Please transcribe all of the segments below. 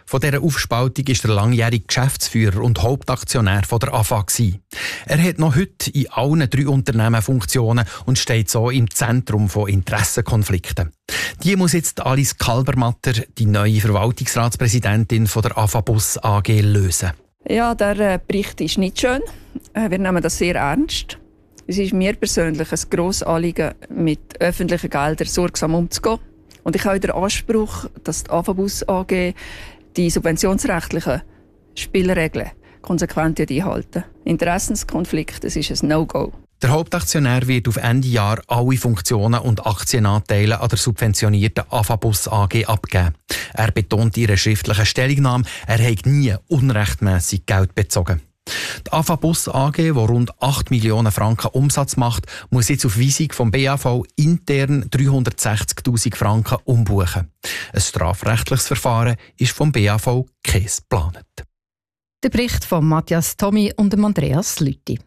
von dieser Aufspaltung war der langjährige Geschäftsführer und Hauptaktionär von der AFA. Er hat noch heute in allen 3 Unternehmen Funktionen und steht so im Zentrum von Interessenkonflikten. Die muss jetzt Alice Kalbermatter, die neue Verwaltungsratspräsidentin von der AFA Bus AG, lösen. Ja, der Bericht ist nicht schön. Wir nehmen das sehr ernst. Es ist mir persönlich ein grosses Anliegen, mit öffentlichen Geldern sorgsam umzugehen. Und ich habe den Anspruch, dass die AFA Bus AG die subventionsrechtlichen Spielregeln konsequent einhalten. Interessenskonflikt, das ist ein No-Go. Der Hauptaktionär wird auf Ende Jahr alle Funktionen und Aktienanteile an der subventionierten AFA Bus AG abgeben. Er betont in ihrer schriftlichen Stellungnahme, er habe nie unrechtmässig Geld bezogen. Die AFA Bus AG, die rund 8 Millionen Franken Umsatz macht, muss jetzt auf Weisung vom BAV intern 360'000 Franken umbuchen. Ein strafrechtliches Verfahren ist vom BAV keins geplant. Der Bericht von Matthias Tommy und Andreas Lüthi.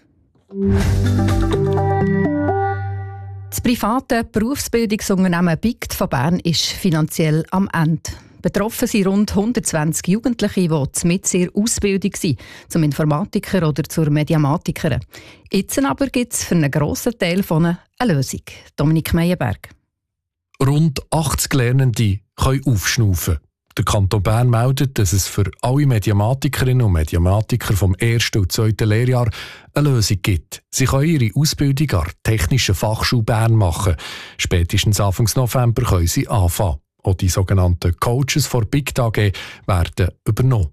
Das private Berufsbildungsunternehmen BICT von Bern ist finanziell am Ende. Betroffen sind rund 120 Jugendliche, die mit ihrer Ausbildung sind, zum Informatiker oder zur Mediamatikerin. Jetzt aber gibt es für einen grossen Teil von ihnen eine Lösung. Dominik Meyerberg. Rund 80 Lernende können aufschnaufen. Der Kanton Bern meldet, dass es für alle Mediamatikerinnen und Mediamatiker vom 1. und 2. Lehrjahr eine Lösung gibt. Sie können ihre Ausbildung an der Technischen Fachschule Bern machen. Spätestens Anfang November können sie anfangen. Auch die sogenannten Coaches von BICT AG werden übernommen.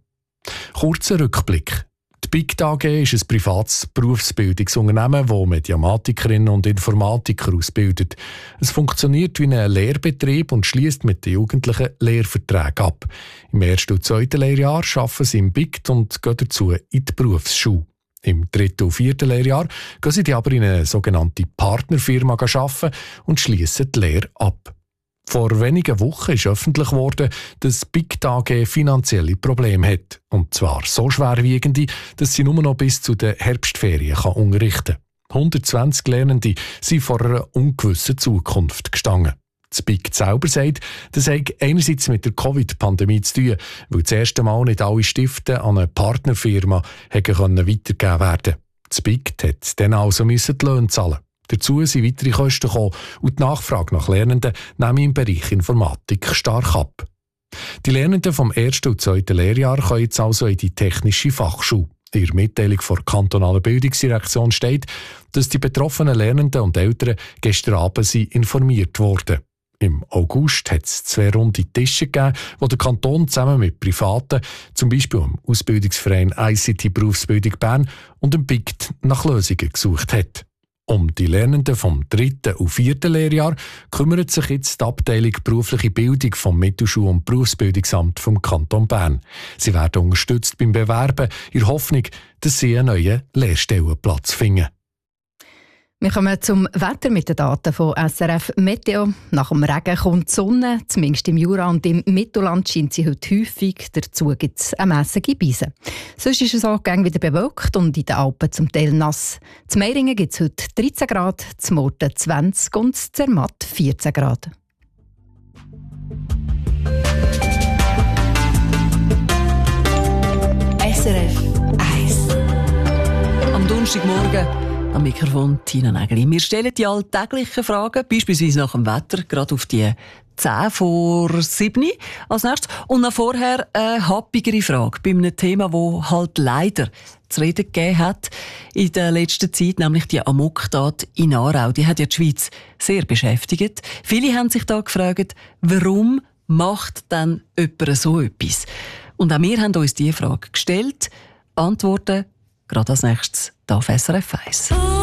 Kurzer Rückblick. Die BICT AG ist ein privates Berufsbildungsunternehmen, das Mediamatikerinnen und Informatiker ausbildet. Es funktioniert wie ein Lehrbetrieb und schließt mit den Jugendlichen Lehrverträge ab. Im 1. und 2. Lehrjahr arbeiten sie im BICT und gehen dazu in die Berufsschule. Im 3. und 4. Lehrjahr gehen sie aber in eine sogenannte Partnerfirma arbeiten und schließen die Lehre ab. Vor wenigen Wochen ist öffentlich geworden, dass BICT AG finanzielle Probleme hat. Und zwar so schwerwiegende, dass sie nur noch bis zu den Herbstferien unterrichten kann. 120 Lernende sind vor einer ungewissen Zukunft gestanden. Das BICT selber sagt, das hat einerseits mit der Covid-Pandemie zu tun, weil das erste Mal nicht alle Stifte an eine Partnerfirma weitergegeben werden. Das BICT hat dann also die Löhne zahlen. Dazu sind weitere Kosten gekommen und die Nachfrage nach Lernenden nehmen im Bereich Informatik stark ab. Die Lernenden vom 1. und 2. Lehrjahr können jetzt also in die Technische Fachschule. In der Mitteilung der kantonalen Bildungsdirektion steht, dass die betroffenen Lernenden und Eltern gestern Abend informiert wurden. Im August hat es 2 runde Tische gegeben, wo der Kanton zusammen mit Privaten, zum Beispiel dem Ausbildungsverein ICT Berufsbildung Bern und dem BICT, nach Lösungen gesucht hat. Um die Lernenden vom 3. und 4. Lehrjahr kümmert sich jetzt die Abteilung Berufliche Bildung vom Mittelschul- und Berufsbildungsamt vom Kanton Bern. Sie werden unterstützt beim Bewerben, in der Hoffnung, dass sie einen neuen Lehrstellenplatz finden. Wir kommen zum Wetter mit den Daten von SRF Meteo. Nach dem Regen kommt die Sonne, zumindest im Jura und im Mittelland scheint sie heute häufig. Dazu gibt es eine mässige Beise. Sonst ist es auch wieder bewölkt und in den Alpen zum Teil nass. Zu Meiringen gibt es heute 13 Grad, zu Murten 20 und zu Zermatt 14 Grad. SRF 1. Am Donnerstagmorgen am Mikrofon Tina Nägeli. Wir stellen die alltäglichen Fragen, beispielsweise nach dem Wetter, gerade auf die 10 vor 7 als nächstes. Und noch vorher eine happigere Frage bei einem Thema, das halt leider zu reden gegeben hat in der letzten Zeit, nämlich die Amoktat in Aarau. Die hat ja die Schweiz sehr beschäftigt. Viele haben sich da gefragt, warum macht denn jemand so etwas? Und auch wir haben uns diese Frage gestellt. Antworten gerade als nächstes hier auf SRF 1.